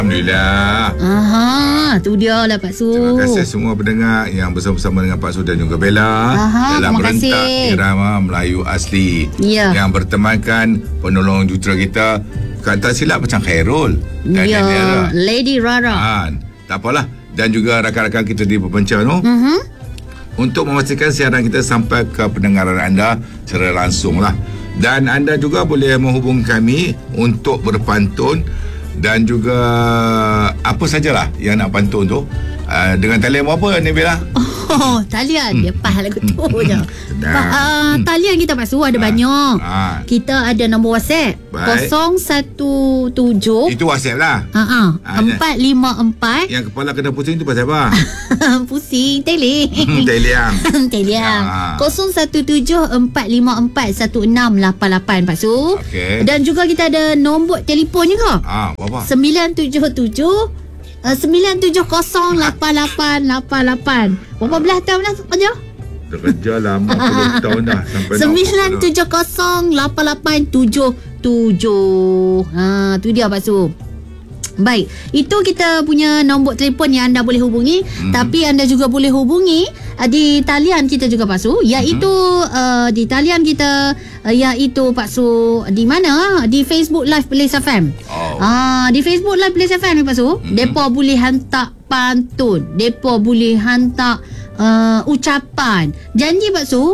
Alhamdulillah. Tu dia lah Pak Su. Terima kasih semua pendengar yang bersama-sama dengan Pak Su dan juga Bella dalam rentak irama Melayu asli yang bertemankan penolong jutera kita. Kalau tak silap macam Khairul dan Lady Rara. Tak apalah. Dan juga rakan-rakan kita di Pepencar tu. Untuk memastikan siaran kita sampai ke pendengaran anda secara langsung lah. Dan anda juga boleh menghubungi kami untuk berpantun dan juga apa sajalah yang nak pantun tu. Dengan talian apa ni Bella? Talian dia pas lagu tu je. Talian kita Pak Su ada banyak. Kita ada nombor WhatsApp 017. Itu WhatsApp lah. 454. Yang kepala kena pusing tu pasal apa? Pusing teliang. Teliang. 017-454-1688 Pak Su. Dan juga kita ada nombor telefon juga. Berapa? 970-8888. Berapa belah tahun dah kerja? Dah kerja lama 10 tahun dah sampai 970-8877. Tu dia Pak Su. Baik, itu kita punya nombor telefon yang anda boleh hubungi. Tapi anda juga boleh hubungi di talian kita juga Pak Su, iaitu di talian kita, iaitu Pak Su di mana? Di Facebook Live Blaze FM. Di Facebook Live Blaze FM ni Pak Su, depa boleh hantar pantun, depa boleh hantar ucapan. Janji Pak Su,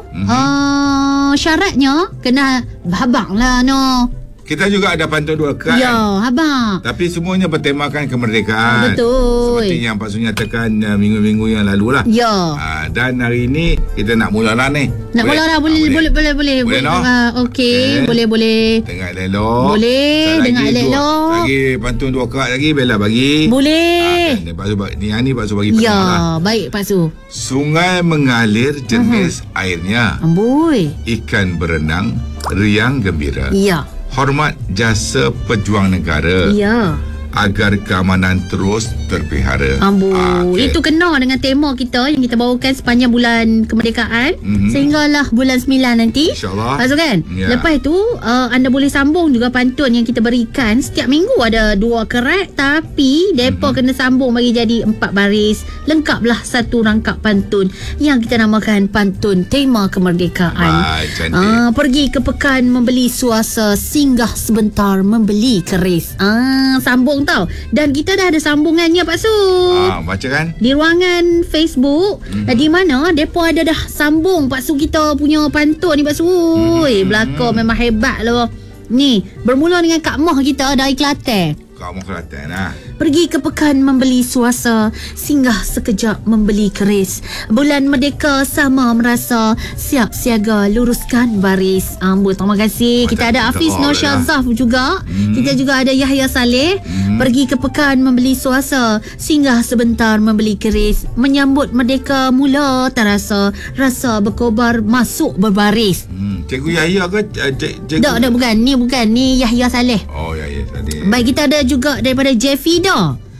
syaratnya kena habang lah no. Kita juga ada pantun 2 kad. Ya, abang. Tapi semuanya bertemakan kemerdekaan. Betul. Seperti yang Pak Su nyatakan minggu-minggu yang lalu lah. Ya. Dan hari ini kita nak mula lah ni. Nak mula lah. Boleh. Boleh no? Okey. Boleh. Tengah elok. Boleh. Dengar elok. Lagi pantun 2 kad lagi. Bella bagi. Boleh. Ni Pak Su bagi petang lah. Baik Pak Su. Sungai mengalir jenis airnya. Amboi. Ikan berenang riang gembira. Ya. Hormat jasa pejuang negara. Ya. Agar keamanan terus terpelihara. Itu kena dengan tema kita yang kita bawakan sepanjang bulan kemerdekaan sehinggalah bulan 9 nanti. InsyaAllah. Kan? Lepas itu anda boleh sambung juga pantun yang kita berikan. Setiap minggu ada 2 kerat, tapi depa kena sambung bagi jadi 4 baris. Lengkaplah satu rangkap pantun yang kita namakan pantun tema kemerdekaan. Pergi ke pekan membeli suasa, singgah sebentar membeli keris. Sambung tau. Dan kita dah ada sambungannya Pak Su. Baca kan? Di ruangan Facebook di mana depa ada dah sambung Pak Su kita punya pantun ni Pak Su. Belakang memang hebat lah. Ni bermula dengan Kak Moh kita dari Kelantan. Kak Moh Kelantan lah. Pergi ke pekan membeli suasa, singgah sekejap membeli keris. Bulan merdeka sama merasa, siap siaga luruskan baris. Terima kasih. Kita ada Hafiz Nur Syazaf juga. Kita juga ada Yahya Saleh. Pergi ke pekan membeli suasa, singgah sebentar membeli keris. Menyambut merdeka mula terasa, rasa berkobar masuk berbaris. Cikgu Yahya ke? Cikgu? Tak, bukan. Ni Yahya Saleh. Yahya Saleh. Baik, kita ada juga daripada Jeffida.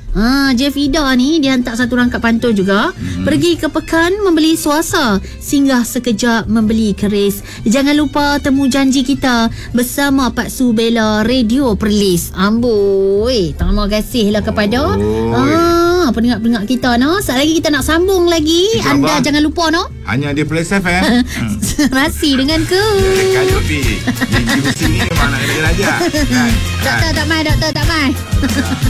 Jeffida ni dia hantar satu rangkap pantun juga. Pergi ke pekan membeli suasa, singgah sekejap membeli keris. Jangan lupa temu janji kita bersama Pak Su Bella Radio Perlis. Amboi, terima kasihlah kepada pendengar-pendengar kita no. Sekali lagi kita nak sambung lagi. Anda jangan lupa no. Hanya di Blaze FM. Serasi denganku. Kalau di sini memang nak raja. Doktor tak mai.